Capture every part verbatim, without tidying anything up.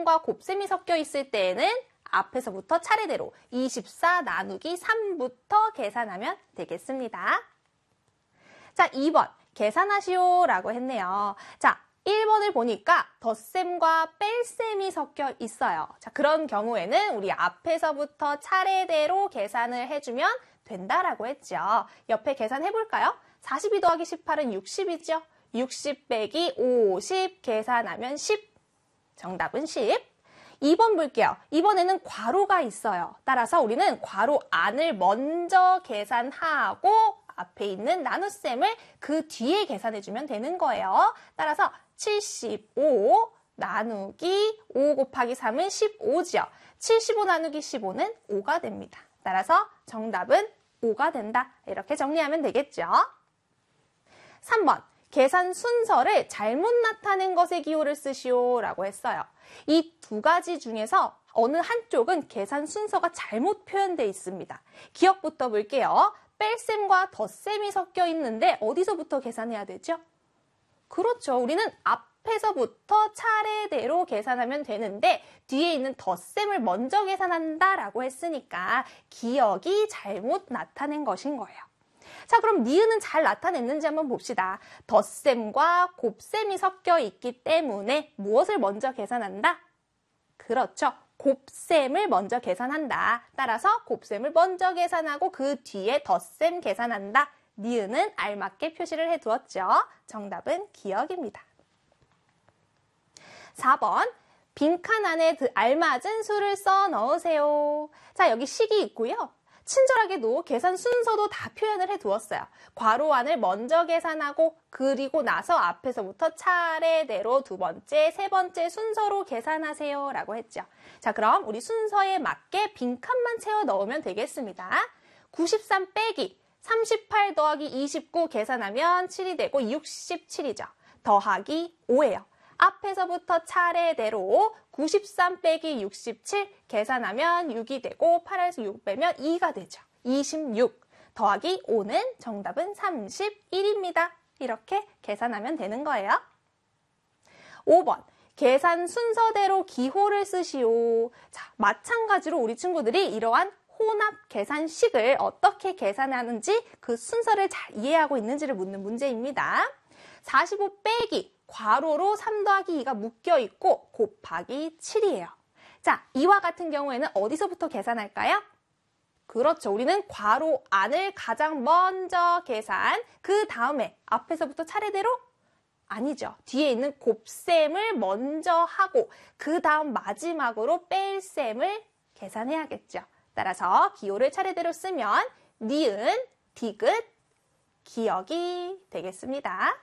덧셈과 곱셈이 섞여 있을 때에는 앞에서부터 차례대로 이십사 나누기 삼부터 계산하면 되겠습니다. 자, 이 번 계산하시오 라고 했네요. 자, 일 번을 보니까 덧셈과 뺄셈이 섞여 있어요. 자, 그런 경우에는 우리 앞에서부터 차례대로 계산을 해주면 된다라고 했죠. 옆에 계산해볼까요? 사십이 더하기 십팔은 육십이죠. 육십 빼기 오십 계산하면 십. 정답은 십. 이 번 볼게요. 이번에는 괄호가 있어요. 따라서 우리는 괄호 안을 먼저 계산하고 앞에 있는 나눗셈을 그 뒤에 계산해주면 되는 거예요. 따라서 칠십오 나누기 오 곱하기 삼은 십오지요. 칠십오 나누기 십오는 오가 됩니다. 따라서 정답은 오가 된다. 이렇게 정리하면 되겠죠. 삼 번 계산 순서를 잘못 나타낸 것의 기호를 쓰시오 라고 했어요. 이 두 가지 중에서 어느 한쪽은 계산 순서가 잘못 표현되어 있습니다. 기억부터 볼게요. 뺄셈과 덧셈이 섞여 있는데 어디서부터 계산해야 되죠? 그렇죠. 우리는 앞에서부터 차례대로 계산하면 되는데 뒤에 있는 덧셈을 먼저 계산한다라고 했으니까 기억이 잘못 나타낸 것인 거예요. 자, 그럼 니은은 잘 나타냈는지 한번 봅시다. 덧셈과 곱셈이 섞여 있기 때문에 무엇을 먼저 계산한다? 그렇죠. 곱셈을 먼저 계산한다. 따라서 곱셈을 먼저 계산하고 그 뒤에 덧셈 계산한다. 니은은 알맞게 표시를 해두었죠. 정답은 기억입니다. 사 번 빈칸 안에 그 알맞은 수를 써 넣으세요. 자, 여기 식이 있고요. 친절하게도 계산 순서도 다 표현을 해두었어요. 괄호 안을 먼저 계산하고 그리고 나서 앞에서부터 차례대로 두 번째, 세 번째 순서로 계산하세요 라고 했죠. 자, 그럼 우리 순서에 맞게 빈칸만 채워 넣으면 되겠습니다. 구십삼 빼기 삼십팔 더하기 이십구 계산하면 칠이 되고 육십칠이죠. 더하기 오예요. 앞에서부터 차례대로 구십삼 빼기 육십칠 계산하면 육이 되고 팔에서 육 빼면 이가 되죠. 이십육 더하기 오는 정답은 삼십일입니다. 이렇게 계산하면 되는 거예요. 오 번 계산 순서대로 기호를 쓰시오. 자, 마찬가지로 우리 친구들이 이러한 혼합 계산식을 어떻게 계산하는지 그 순서를 잘 이해하고 있는지를 묻는 문제입니다. 사십오 빼기 괄호로 삼 더하기 이가 묶여있고 곱하기 칠이에요. 자, 이와 같은 경우에는 어디서부터 계산할까요? 그렇죠. 우리는 괄호 안을 가장 먼저 계산, 그 다음에 앞에서부터 차례대로? 아니죠. 뒤에 있는 곱셈을 먼저 하고 그 다음 마지막으로 뺄셈을 계산해야겠죠. 따라서 기호를 차례대로 쓰면 니은, 디귿, 기억이 되겠습니다.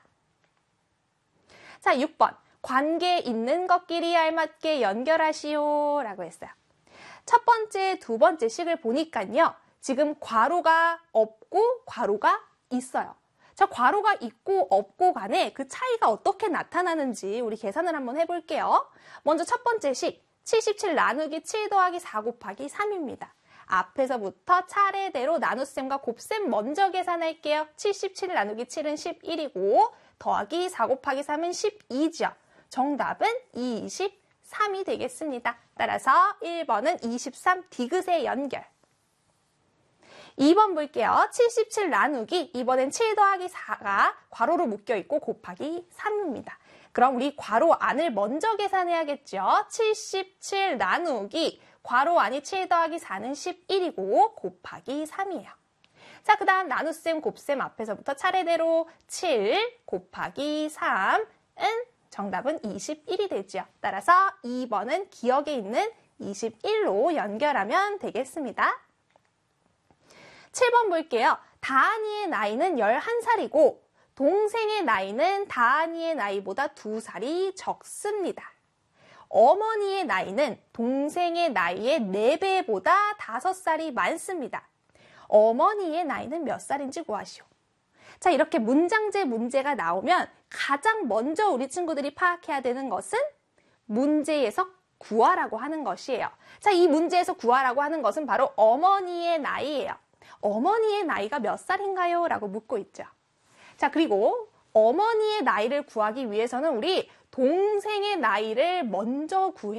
자, 육 번 관계 있는 것끼리 알맞게 연결하시오 라고 했어요. 첫 번째, 두 번째 식을 보니까요. 지금 괄호가 없고 괄호가 있어요. 자, 괄호가 있고 없고 간에 그 차이가 어떻게 나타나는지 우리 계산을 한번 해볼게요. 먼저 첫 번째 식, 칠십칠 나누기 칠 더하기 사 곱하기 삼입니다. 앞에서부터 차례대로 나눗셈과 곱셈 먼저 계산할게요. 칠십칠 나누기 칠은 십일이고 더하기 사 곱하기 삼은 십이죠. 정답은 이십삼이 되겠습니다. 따라서 일 번은 이십삼 디귿의 연결. 이 번 볼게요. 칠십칠 나누기, 이번엔 칠 더하기 사가 괄호로 묶여있고 곱하기 삼입니다. 그럼 우리 괄호 안을 먼저 계산해야겠죠. 칠십칠 나누기, 괄호 안이 칠 더하기 사는 십일이고 곱하기 삼이에요. 자, 그 다음 나눗셈, 곱셈 앞에서부터 차례대로 칠 곱하기 삼은 정답은 이십일이 되죠. 따라서 이 번은 기억에 있는 이십일로 연결하면 되겠습니다. 칠 번 볼게요. 다한이의 나이는 열한 살이고 동생의 나이는 다한이의 나이보다 두 살이 적습니다. 어머니의 나이는 동생의 나이의 네 배보다 다섯 살이 많습니다. 어머니의 나이는 몇 살인지 구하시오. 자, 이렇게 문장제 문제가 나오면 가장 먼저 우리 친구들이 파악해야 되는 것은 문제에서 구하라고 하는 것이에요. 자, 이 문제에서 구하라고 하는 것은 바로 어머니의 나이예요. 어머니의 나이가 몇 살인가요? 라고 묻고 있죠. 자, 그리고 어머니의 나이를 구하기 위해서는 우리 동생의 나이를 먼저 구해